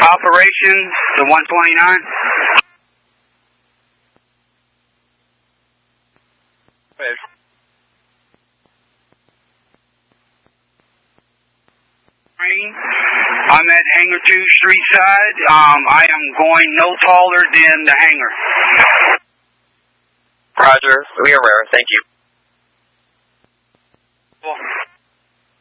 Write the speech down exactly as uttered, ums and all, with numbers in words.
operation, the one twenty-nine. I'm at hangar two, street side. Um, I am going no taller than the hangar. Roger, we are aware. Thank you. Cool.